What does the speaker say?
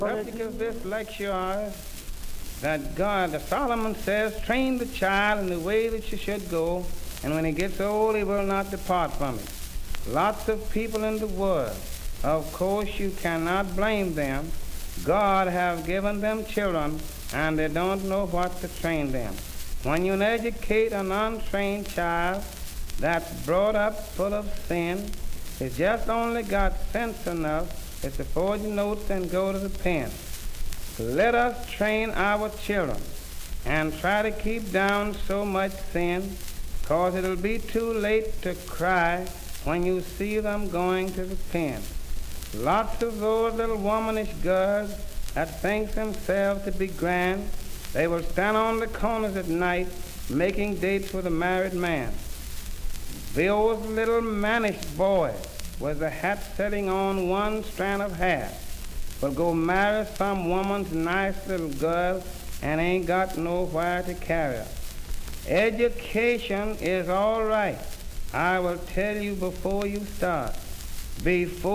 Subject of this lecture is that Solomon says, train the child in the way that she should go, and when he gets old, he will not depart from it. Lots of people in the world, of course, you cannot blame them. God have given them children, and they don't know what to train them. When you educate an untrained child that's brought up full of sin, it's just only got sense enough to forge notes and go to the pen. Let us train our children and try to keep down so much sin, 'cause it'll be too late to cry when you see them going to the pen. Lots of those little womanish girls that think themselves to be grand, they will stand on the corners at night making dates with a married man. Those little mannish boys with a hat setting on one strand of hair will go marry some woman's nice little girl and ain't got nowhere to carry her. Education is all right. I will tell you before you start. Before